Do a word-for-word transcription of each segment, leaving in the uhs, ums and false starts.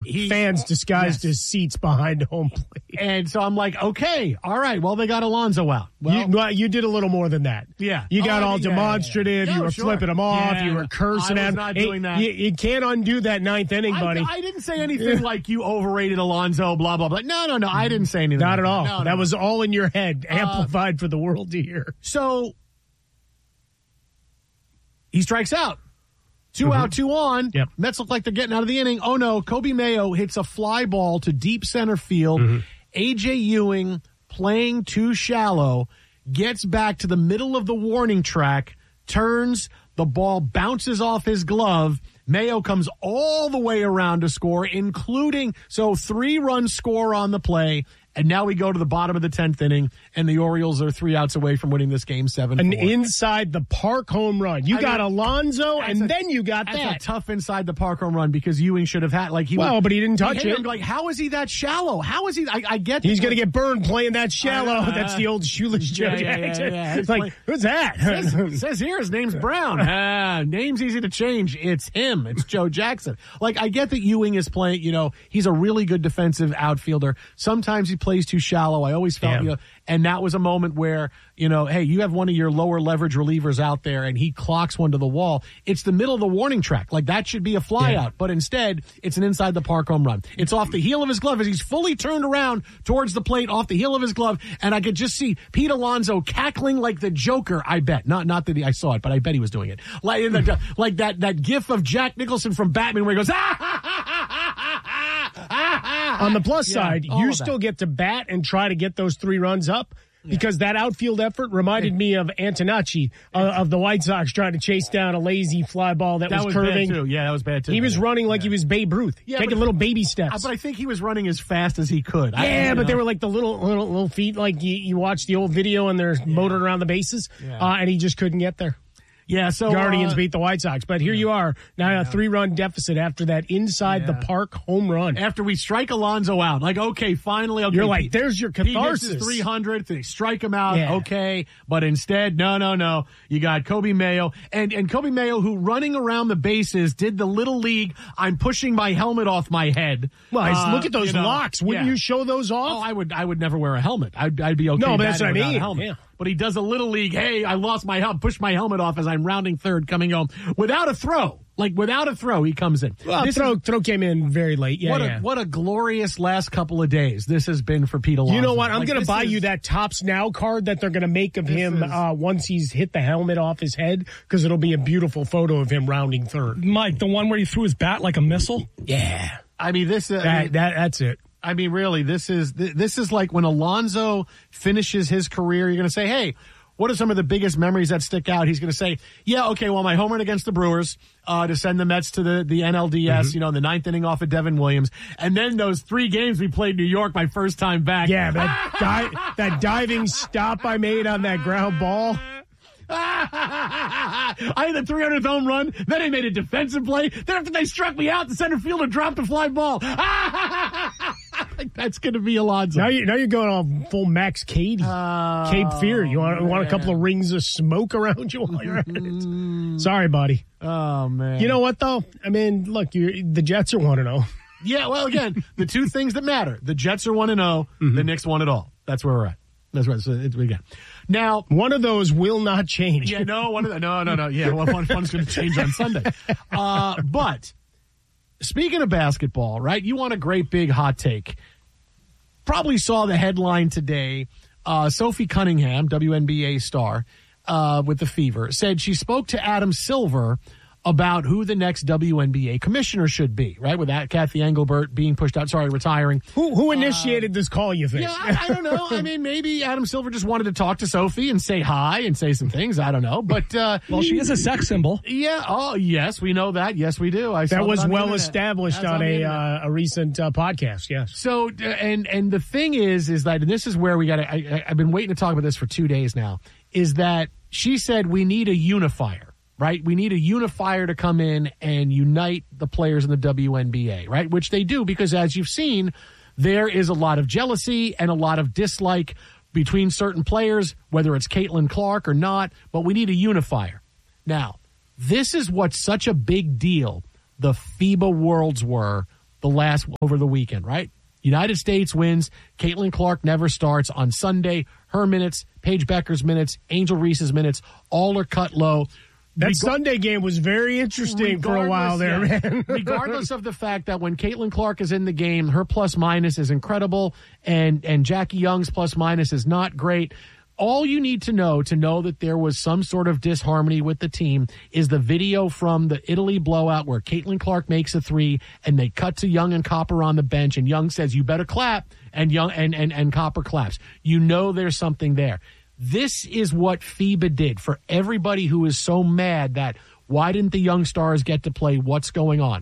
he, fans disguised yes. as seats behind home plate. And so I'm like, okay, all right, well, they got Alonso out. Well, you, well, you did a little more than that. Yeah. You got oh, all yeah, demonstrative. Yeah, yeah. You No, were sure. flipping him off. Yeah, you were cursing I was at him. not Hey, doing that. You, you can't undo that ninth inning, buddy. I, I didn't say anything like you overrated Alonso, blah, blah, blah. No, no, no, I didn't say anything. Not like at all. That, no, that no. was all in your head, amplified uh, for the world to hear. So he strikes out. Two mm-hmm. out, two on. Yep. Mets look like they're getting out of the inning. Oh, no. Kobe Mayo hits a fly ball to deep center field. Mm-hmm. A J Ewing, playing too shallow, gets back to the middle of the warning track, turns, the ball bounces off his glove. Mayo comes all the way around to score, including, so three-run score on the play. And now we go to the bottom of the tenth inning, and the Orioles are three outs away from winning this game seven four. An inside the park home run. You I got mean, Alonso, and a, then you got that's that. That's a tough inside the park home run because Ewing should have had, like, he Well, was, but he didn't touch he it. Like, how is he that shallow? How is he? I, I get He's going to get burned playing that shallow. Uh, That's the old shoeless Joe yeah, yeah, Jackson. Yeah, yeah, yeah. It's like, play, who's that? Says, says here his name's Brown. Uh, name's easy to change. It's him. It's Joe Jackson. Like, I get that Ewing is playing, you know, he's a really good defensive outfielder. Sometimes he plays too shallow. I always felt, yeah. you know, and that was a moment where, you know, hey, you have one of your lower leverage relievers out there and he clocks one to the wall. It's the middle of the warning track. Like, that should be a fly yeah. out. But instead, it's an inside the park home run. It's off the heel of his glove as he's fully turned around towards the plate, off the heel of his glove. And I could just see Pete Alonso cackling like the Joker, I bet. Not not that he, I saw it, but I bet he was doing it. Like, the, like that, that gif of Jack Nicholson from Batman where he goes, ah, ha, ha, ha, ha, ha, ha. On the plus yeah, side, you still get to bat and try to get those three runs up. Yeah. Because that outfield effort reminded me of Antonacci uh, of the White Sox trying to chase down a lazy fly ball that, that was, was curving. Bad too. Yeah, that was bad too. He was running like yeah. he was Babe Ruth, yeah, taking little baby steps. But I think he was running as fast as he could. Yeah, I, but know. they were like the little little, little feet, like you, you watch the old video and they're yeah. motoring around the bases, yeah. uh, and he just couldn't get there. Yeah, so Guardians uh, beat the White Sox, but here yeah. you are now yeah. a three-run deficit after that inside yeah. the park home run. After we strike Alonso out, like okay, finally, okay, you're like, Pete, there's your catharsis. Pete hits his three hundredth, they strike him out, yeah. okay, but instead, no, no, no, you got Kobe Mayo and and Kobe Mayo who running around the bases did the little league. I'm pushing my helmet off my head. Well, uh, look at those you know, locks. Wouldn't yeah. you show those off? Oh, I would. I would never wear a helmet. I'd, I'd be okay. No, but that's what I mean. A helmet. Yeah. But he does a little league. Hey, I lost my helmet. Push my helmet off as I'm rounding third, coming home without a throw. Like without a throw, he comes in. Well, this throw is, throw came in very late. Yeah, what yeah. a what a glorious last couple of days this has been for Pete Alonso. You know what? I'm like, going to buy is, you that Topps Now card that they're going to make of him is, uh, once he's hit the helmet off his head, because it'll be a beautiful photo of him rounding third. Mike, the one where he threw his bat like a missile. Yeah, I mean this. Uh, that, I mean, that that's it. I mean, really, this is this is like when Alonso finishes his career. You're going to say, hey. What are some of the biggest memories that stick out? He's going to say, yeah, okay, well, my home run against the Brewers uh, to send the Mets to the, the N L D S, mm-hmm. you know, the ninth inning off of Devin Williams. And then those three games we played New York my first time back. Yeah, that, di- that diving stop I made on that ground ball. I had the three hundredth home run. Then I made a defensive play. Then after they struck me out, the center fielder dropped the fly ball. That's going to be Alonso. Now, you, now you're going all full Max Cade. Uh, Cape Fear. You want, want a couple of rings of smoke around you while you're at it? Sorry, buddy. Oh, man. You know what, though? I mean, look, you the Jets are one and oh. Yeah, well, again, the two things that matter. The Jets are one and oh. Mm-hmm. The Knicks won it all. That's where we're at. That's right. So it's, again. Now, one of those will not change. Yeah, no, one of the, no, no, no. Yeah, well, one, one's going to change on Sunday. Uh, but speaking of basketball, right? You want a great big hot take. Probably saw the headline today. Uh, Sophie Cunningham, W N B A star, uh, with the Fever, said she spoke to Adam Silver about who the next W N B A commissioner should be, right? With that, Kathy Engelbert being pushed out, sorry, retiring. Who who initiated uh, this call, you think? Yeah, I, I don't know. I mean, maybe Adam Silver just wanted to talk to Sophie and say hi and say some things. I don't know. But, uh, well, she is a sex symbol. Yeah. Oh, yes, we know that. Yes, we do. I that saw was that well established on, on a uh, a recent uh, podcast. Yes. So, and and the thing is, is that, and this is where we got to, I've been waiting to talk about this for two days now, is that she said we need a unifier. Right? We need a unifier to come in and unite the players in the W N B A, right? Which they do because, as you've seen, there is a lot of jealousy and a lot of dislike between certain players, whether it's Caitlin Clark or not, but we need a unifier. Now, this is what's such a big deal the FIBA Worlds were the last over the weekend, right? United States wins. Caitlin Clark never starts on Sunday. Her minutes, Paige Becker's minutes, Angel Reese's minutes, all are cut low. That Reg- Sunday game was very interesting for a while there, yeah. man. Regardless of the fact that when Caitlin Clark is in the game, her plus minus is incredible, and, and Jackie Young's plus minus is not great. All you need to know to know that there was some sort of disharmony with the team is the video from the Italy blowout where Caitlin Clark makes a three and they cut to Young and Copper on the bench, and Young says, "You better clap," and Young and, and, and Copper claps. You know there's something there. This is what FIBA did for everybody who is so mad that why didn't the young stars get to play? What's going on?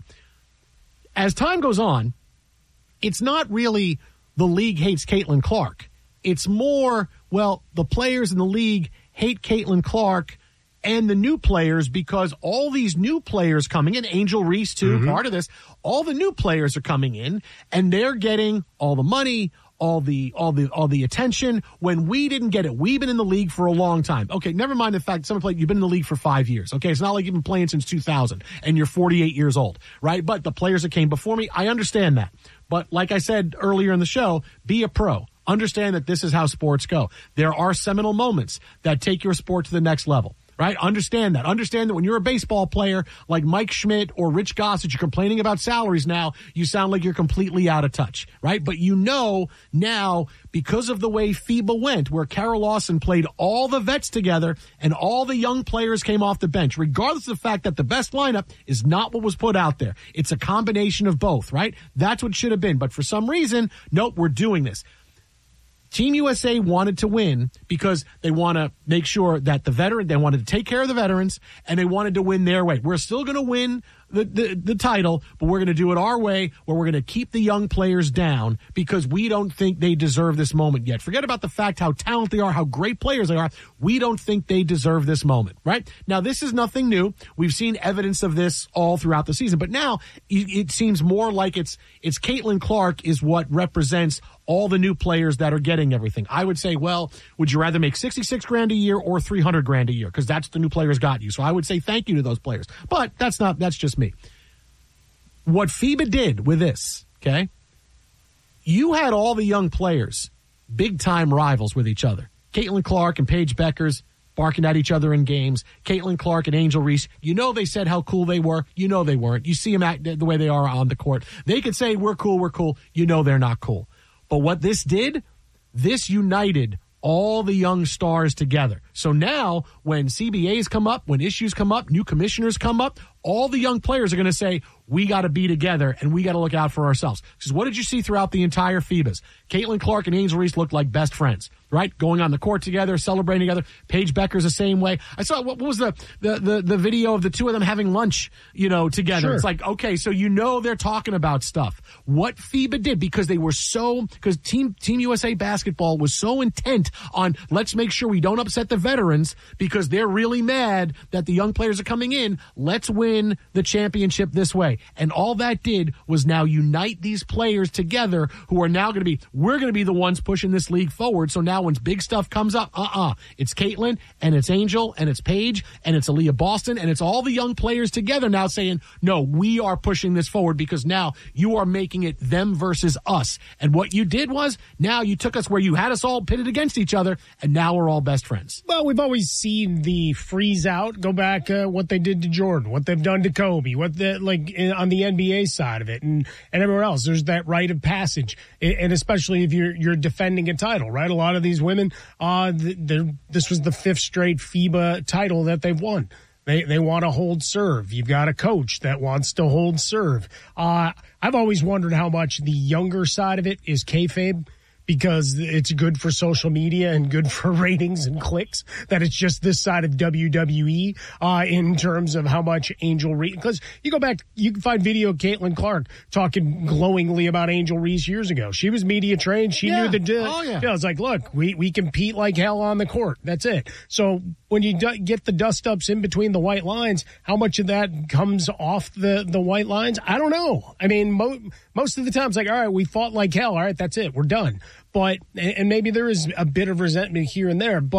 As time goes on, it's not really the league hates Caitlin Clark. It's more, well, the players in the league hate Caitlin Clark and the new players because all these new players coming in, Angel Reese too, mm-hmm. part of this, all the new players are coming in and they're getting all the money, all the all the all the attention when we didn't get it. We've been in the league for a long time. Okay, never mind the fact someone played, you've been in the league for five years. Okay, it's not like you've been playing since two thousand and you're forty-eight years old, right? But the players that came before me, I understand that. But like I said earlier in the show, be a pro. Understand that this is how sports go. There are seminal moments that take your sport to the next level, right? Understand that. Understand that when you're a baseball player like Mike Schmidt or Rich Gossett, you're complaining about salaries now, you sound like you're completely out of touch, right? But you know now, because of the way FIBA went, where Carol Lawson played all the vets together and all the young players came off the bench, regardless of the fact that the best lineup is not what was put out there. It's a combination of both, right? That's what should have been. But for some reason, nope, we're doing this. Team U S A wanted to win because they want to make sure that the veteran, they wanted to take care of the veterans, and they wanted to win their way. We're still going to win the, the, the title, but we're going to do it our way, where we're going to keep the young players down because we don't think they deserve this moment yet. Forget about the fact how talented they are, how great players they are. We don't think they deserve this moment, right? Now, this is nothing new. We've seen evidence of this all throughout the season, but now it, it seems more like it's, it's Caitlin Clark is what represents all the new players that are getting everything. I would say, well, would you rather make sixty-six grand a year or three hundred grand a year? Because that's the new players got you. So I would say thank you to those players. But that's not, that's just me. What FIBA did with this, okay, you had all the young players, big time rivals with each other. Caitlin Clark and Paige Beckers barking at each other in games. Caitlin Clark and Angel Reese. You know they said how cool they were. You know they weren't. You see them act the way they are on the court. They could say, we're cool, we're cool. You know they're not cool. But what this did, this united all the young stars together. So now when C B As come up, when issues come up, new commissioners come up, all the young players are going to say, we got to be together and we got to look out for ourselves. Because what did you see throughout the entire FIBAs? Caitlin Clark and Angel Reese looked like best friends, right? Going on the court together, celebrating together. Paige Becker's the same way. I saw, what was the, the, the, the video of the two of them having lunch, you know, together. Sure. It's like, okay, so you know they're talking about stuff. What FIBA did, because they were so, because Team, Team U S A basketball was so intent on, let's make sure we don't upset the veterans because they're really mad that the young players are coming in. Let's win the championship this way. And all that did was now unite these players together who are now going to be, we're going to be the ones pushing this league forward. So now when big stuff comes up, uh-uh, it's Caitlin and it's Angel and it's Paige and it's Aaliyah Boston and it's all the young players together now saying, no, we are pushing this forward because now you are making it them versus us. And what you did was now you took us where you had us all pitted against each other and now we're all best friends. Well, we've always seen the freeze out. Go back uh, what they did to Jordan, what they've done to Kobe, what the, like in, on the N B A side of it and, and everywhere else. There's that rite of passage. And especially if you're, you're defending a title, right? A lot of these women, uh, this was the fifth straight FIBA title that they've won. They, they want to hold serve. You've got a coach that wants to hold serve. Uh, I've always wondered how much the younger side of it is kayfabe, because it's good for social media and good for ratings and clicks, that it's just this side of W W E uh, in terms of how much Angel Reese. Because you go back, you can find video of Caitlin Clark talking glowingly about Angel Reese years ago. She was media trained. She yeah. knew the deal. Oh, yeah. You know, it's like, look, we, we compete like hell on the court. That's it. So when you do get the dust-ups in between the white lines, how much of that comes off the, the white lines? I don't know. I mean, mo- most of the time it's like, all right, we fought like hell. All right, that's it. We're done. But, and maybe there is a bit of resentment here and there, but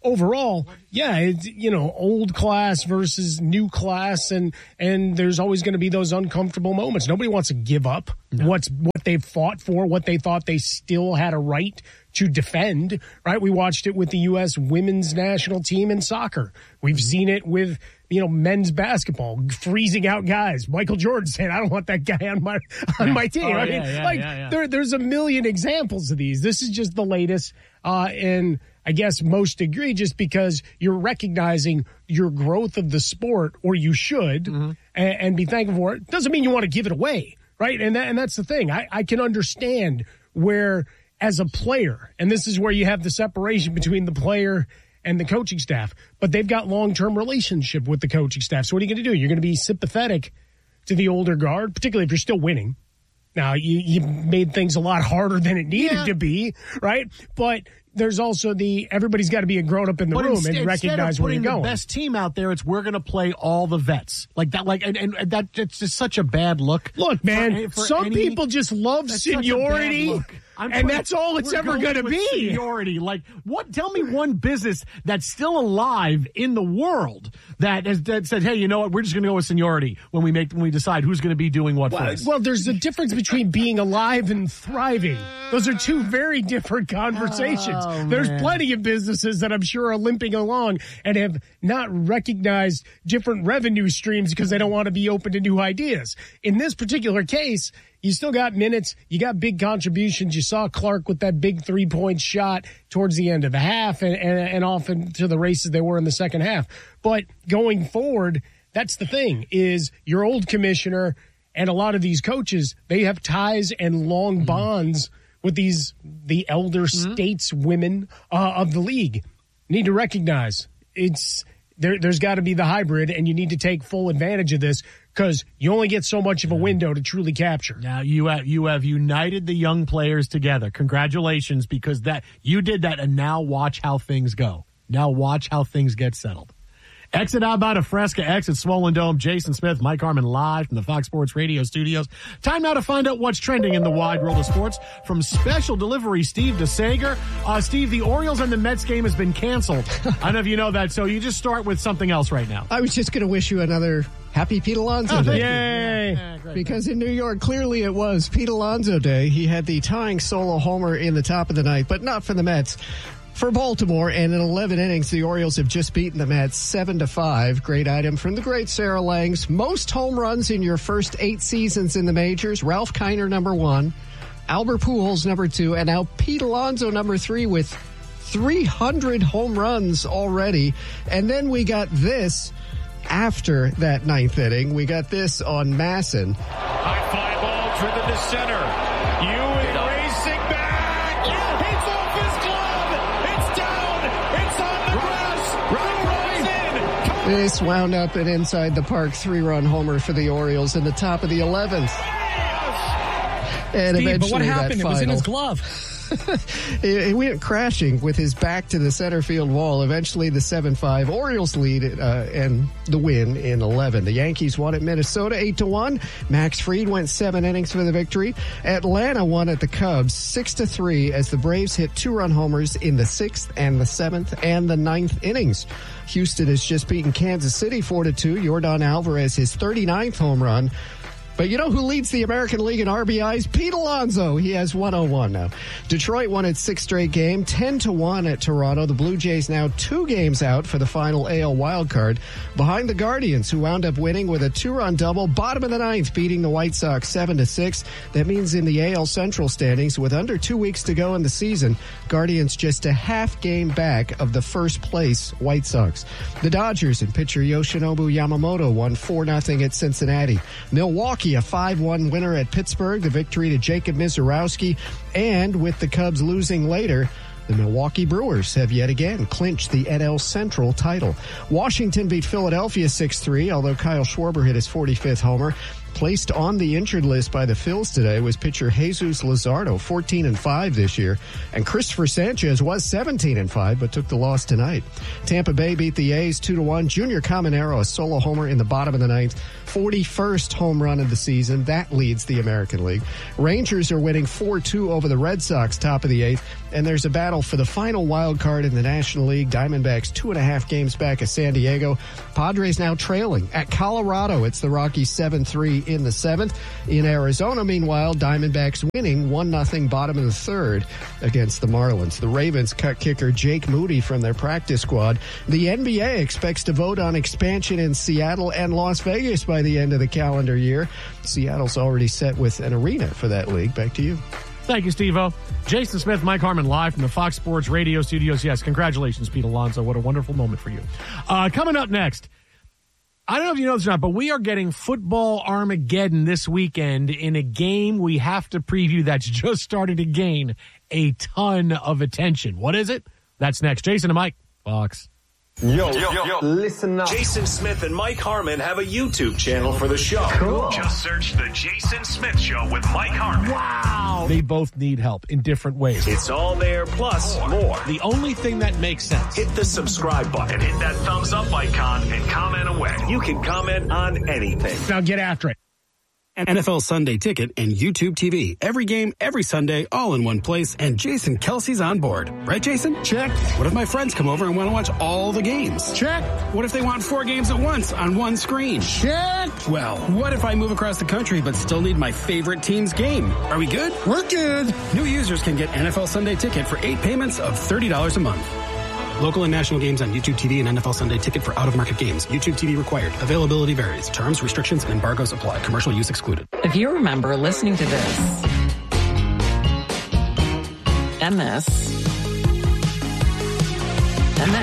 overall, yeah, it's, you know, old class versus new class, and and there's always going to be those uncomfortable moments. Nobody wants to give up no. what's what they've fought for, what they thought they still had a right to defend, right? We watched it with the U S women's national team in soccer. We've seen it with, you know, men's basketball, freezing out guys. Michael Jordan saying, I don't want that guy on my on my team. Oh, I yeah, mean, yeah, like, yeah, yeah. there there's a million examples of these. This is just the latest, uh, and I guess most egregious because you're recognizing your growth of the sport, or you should, mm-hmm. and, and be thankful for it. Doesn't mean you want to give it away, right? And that, and that's the thing. I, I can understand where, as a player, and this is where you have the separation between the player and the coaching staff, but they've got long-term relationship with the coaching staff. So what are you going to do? You're going to be sympathetic to the older guard, particularly if you're still winning. Now, you, you made things a lot harder than it needed yeah. to be, right? But there's also the everybody's got to be a grown-up in the but room instead, and recognize where you're going. The best team out there, it's we're going to play all the vets like that. Like and, and that it's just such a bad look. Look, man, for, for some any, people just love seniority. And putting, that's all it's ever going to be. Seniority. Like, what? Tell me one business that's still alive in the world that has that said, "Hey, you know what? We're just going to go with seniority when we make when we decide who's going to be doing what well, for us." Well, there's a difference between being alive and thriving. Those are two very different conversations. Oh, there's man. plenty of businesses that I'm sure are limping along and have not recognized different revenue streams because they don't want to be open to new ideas. In this particular case, you still got minutes. You got big contributions. You saw Clark with that big three-point shot towards the end of the half and, and, and off into the races they were in the second half. But going forward, that's the thing, is your old commissioner and a lot of these coaches, they have ties and long mm-hmm. bonds with these the elder mm-hmm. stateswomen uh, of the league. Need to recognize it's there, there's got to be the hybrid, and you need to take full advantage of this because you only get so much of a window to truly capture. Now you have you have united the young players together. Congratulations, because that you did that, and now watch how things go. Now watch how things get settled. Exit out by Fresca, exit Swollen Dome. Jason Smith, Mike Harmon live from the Fox Sports Radio studios. Time now to find out what's trending in the wide world of sports. From special delivery, Steve DeSager. Uh, Steve, the Orioles and the Mets game has been canceled. I don't know if you know that, so you just start with something else right now. I was just going to wish you another happy Pete Alonso oh, Day. Yay! Yeah, great, because in New York, clearly it was Pete Alonso Day. He had the tying solo homer in the top of the ninth, but not for the Mets. For Baltimore, and in eleven innings, the Orioles have just beaten the Mets seven to five. Great item from the great Sarah Langs. Most home runs in your first eight seasons in the majors. Ralph Kiner, number one. Albert Pujols, number two. And now Pete Alonso, number three, with three hundred home runs already. And then we got this after that ninth inning. We got this on Masson. High fly ball driven to center. Ewing racing back. Yeah, it's off his glove. It's down. It's on the grass. Run runs in. This wound up an inside the park three-run homer for the Orioles in the top of the eleventh. And Steve, eventually but what happened? That It was in final, his glove. He went crashing with his back to the center field wall. Eventually, the seven five Orioles lead uh, and the win in eleven. The Yankees won at Minnesota eight to one. Max Fried went seven innings for the victory. Atlanta won at the Cubs six to three as the Braves hit two-run homers in the sixth and the seventh and the ninth innings. Houston has just beaten Kansas City four to two. Yordan Alvarez his thirty-ninth home run. But you know who leads the American League in R B Is? Pete Alonso. He has one oh one now. Detroit won its sixth straight game, ten to one at Toronto. The Blue Jays now two games out for the final A L wildcard. Behind the Guardians, who wound up winning with a two-run double, bottom of the ninth, beating the White Sox seven to six. That means in the A L Central standings, with under two weeks to go in the season, Guardians just a half game back of the first place White Sox. The Dodgers and pitcher Yoshinobu Yamamoto won four nothing at Cincinnati. Milwaukee, a five one winner at Pittsburgh, the victory to Jacob Mizorowski. And with the Cubs losing later, the Milwaukee Brewers have yet again clinched the N L Central title. Washington beat Philadelphia six three, although Kyle Schwarber hit his forty-fifth homer. Placed on the injured list by the Phils today was pitcher Jesus Luzardo, fourteen and five this year. And Christopher Sanchez was seventeen and five, but took the loss tonight. Tampa Bay beat the A's two to one. Junior Caminero, a solo homer in the bottom of the ninth. forty-first home run of the season. That leads the American League. Rangers are winning four two over the Red Sox, top of the eighth. And there's a battle for the final wild card in the National League. Diamondbacks two and a half games back of San Diego. Padres now trailing at Colorado. It's the Rockies seven three in the seventh. In Arizona, meanwhile, Diamondbacks winning one nothing bottom of the third against the Marlins. The Ravens cut kicker Jake Moody from their practice squad. The N B A expects to vote on expansion in Seattle and Las Vegas by the end of the calendar year. Seattle's already set with an arena for that league. Back to you. Thank you, Steve-O. Jason Smith, Mike Harmon, live from the Fox Sports Radio studios. Yes, congratulations, Pete Alonso. What a wonderful moment for you. Uh, coming up next, I don't know if you know this or not, but we are getting football Armageddon this weekend in a game we have to preview that's just started to gain a ton of attention. What is it? That's next. Jason and Mike, Fox. Yo, yo, yo, listen up. Jason Smith and Mike Harmon have a YouTube channel for the show. Cool. Just search The Jason Smith Show with Mike Harmon. Wow. They both need help in different ways. It's all there, plus more. The only thing that makes sense. Hit the subscribe button. And hit that thumbs up icon and comment away. You can comment on anything. Now get after it. N F L Sunday Ticket and YouTube T V. Every game, every Sunday, all in one place. And Jason Kelsey's on board. Right, Jason? Check. What if my friends come over and want to watch all the games? Check. What if they want four games at once on one screen? Check. Well, what if I move across the country but still need my favorite team's game? Are we good? We're good. New users can get N F L Sunday Ticket for eight payments of thirty dollars a month. Local and national games on YouTube T V and N F L Sunday Ticket for out-of-market games. YouTube T V required. Availability varies. Terms, restrictions, and embargoes apply. Commercial use excluded. If you remember listening to this and this and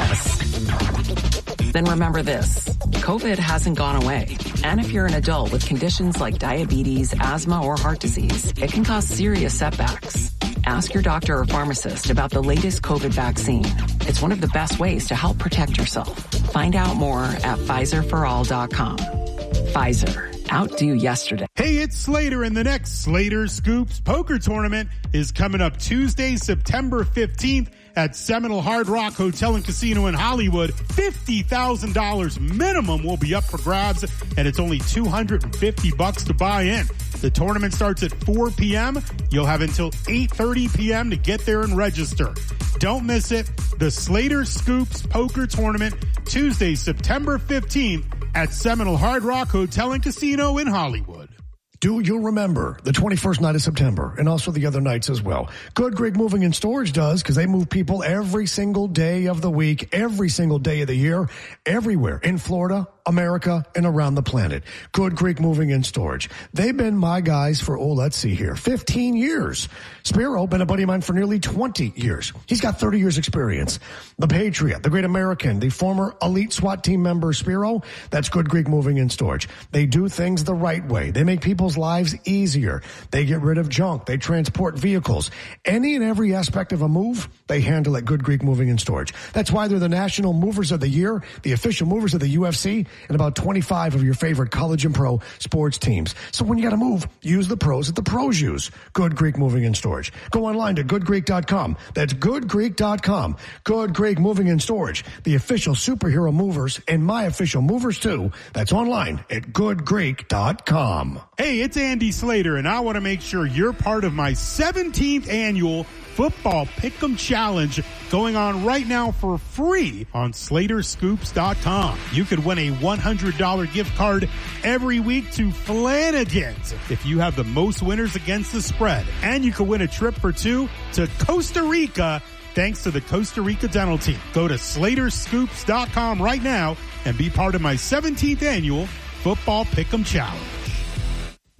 this, then remember this. COVID hasn't gone away. And if you're an adult with conditions like diabetes, asthma, or heart disease, it can cause serious setbacks. Ask your doctor or pharmacist about the latest COVID vaccine. It's one of the best ways to help protect yourself. Find out more at Pfizer for all dot com. Pfizer. Outdo yesterday. Hey, it's Slater, and the next Slater Scoops Poker Tournament is coming up Tuesday, September fifteenth at Seminole Hard Rock Hotel and Casino in Hollywood. fifty thousand dollars minimum will be up for grabs, and it's only two hundred fifty bucks to buy in. The tournament starts at four p.m. You'll have until eight thirty p.m. to get there and register. Don't miss it. The Slater Scoops Poker Tournament, Tuesday, September fifteenth at Seminole Hard Rock Hotel and Casino in Hollywood. Do you remember the twenty-first night of September and also the other nights as well? Good Greek Moving and Storage does, because they move people every single day of the week, every single day of the year, everywhere in Florida, America, and around the planet. Good Greek Moving and Storage. They've been my guys for, oh, let's see here, fifteen years. Spiro, been a buddy of mine for nearly twenty years. He's got thirty years experience. The Patriot, the Great American, the former elite SWAT team member Spiro, that's Good Greek Moving and Storage. They do things the right way. They make people's lives easier. They get rid of junk. They transport vehicles. Any and every aspect of a move, they handle at Good Greek Moving and Storage. That's why they're the National Movers of the Year, the official movers of the U F C, and about twenty-five of your favorite college and pro sports teams. So when you got to move, use the pros that the pros use. Good Greek Moving and Storage. Go online to good greek dot com. That's good greek dot com. Good Greek Moving and Storage, the official superhero movers and my official movers too. That's online at good greek dot com. Hey, it's Andy Slater, and I want to make sure you're part of my seventeenth annual Football Pick'em Challenge going on right now for free on Slater Scoops dot com. You could win a one hundred dollars gift card every week to Flanagan's if you have the most winners against the spread. And you could win a trip for two to Costa Rica thanks to the Costa Rica Dental Team. Go to Slater Scoops dot com right now and be part of my seventeenth annual Football Pick'em Challenge.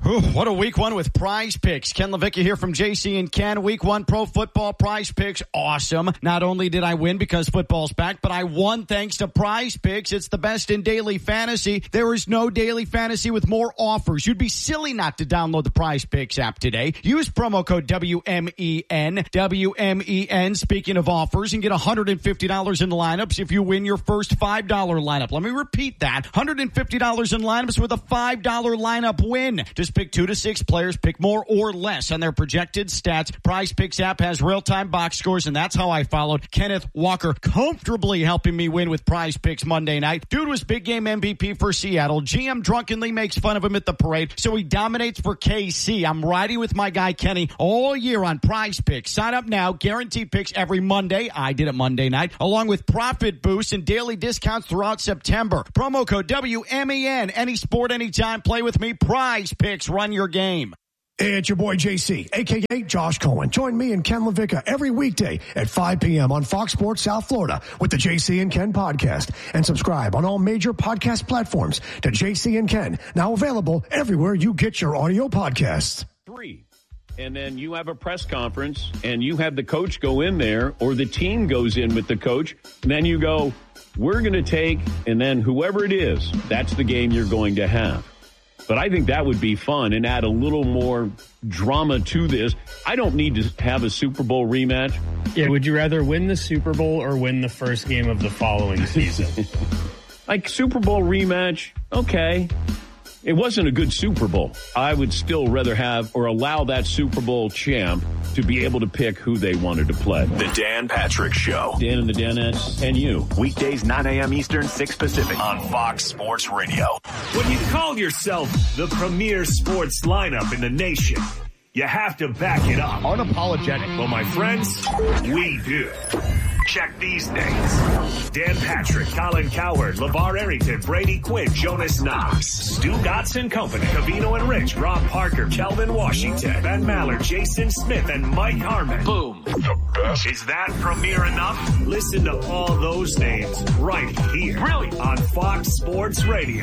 Ooh, what a week one with Prize Picks. Ken LaVicka here from J C and Ken. Week one pro football Prize Picks. Awesome. Not only did I win because football's back, but I won thanks to Prize Picks. It's the best in daily fantasy. There is no daily fantasy with more offers. You'd be silly not to download the Prize Picks app today. Use promo code W M E N. W M E N, speaking of offers, and get one hundred fifty dollars in lineups if you win your first five dollar lineup. Let me repeat that. one hundred fifty dollars in lineups with a five dollar lineup win. Just pick two to six players, pick more or less on their projected stats. Prize Picks app has real-time box scores, and that's how I followed Kenneth Walker, comfortably helping me win with Prize Picks Monday night. Dude was big game M V P for Seattle. G M drunkenly makes fun of him at the parade, so he dominates for K C. I'm riding with my guy Kenny all year on Prize Picks. Sign up now. Guaranteed picks every Monday. I did it Monday night, along with profit boosts and daily discounts throughout September. Promo code W M E N. Any sport, anytime. Play with me. Prize Picks. Run your game. It's your boy J C, a k a. Josh Cohen. Join me and Ken LaVicka every weekday at five p.m. on Fox Sports South Florida with the J C and Ken podcast. And subscribe on all major podcast platforms to J C and Ken, now available everywhere you get your audio podcasts. Three. And then you have a press conference and you have the coach go in there, or the team goes in with the coach. And then you go, we're going to take, and then whoever it is, that's the game you're going to have. But I think that would be fun and add a little more drama to this. I don't need to have a Super Bowl rematch. Yeah, would you rather win the Super Bowl or win the first game of the following season? Like Super Bowl rematch, okay. It wasn't a good Super Bowl. I would still rather have or allow that Super Bowl champ to be able to pick who they wanted to play. The Dan Patrick Show. Dan and the Danettes and you. Weekdays, nine a.m. Eastern, six Pacific on Fox Sports Radio. When you call yourself the premier sports lineup in the nation, you have to back it up. Unapologetic. Well, my friends, we do. Check these names. Dan Patrick, Colin Cowherd, LeVar Arrington, Brady Quinn, Jonas Knox, Stu Gotson Company, Cavino and Rich, Rob Parker, Kelvin Washington, Ben Maller, Jason Smith, and Mike Harmon. Boom. The best. Is that premier enough? Listen to all those names right here. Brilliant. On Fox Sports Radio.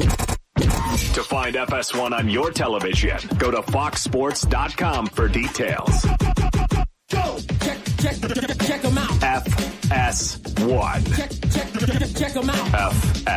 To find F S one on your television, go to fox sports dot com for details. Go! Check, check, check them out. F S one. Check, check, check them out. F S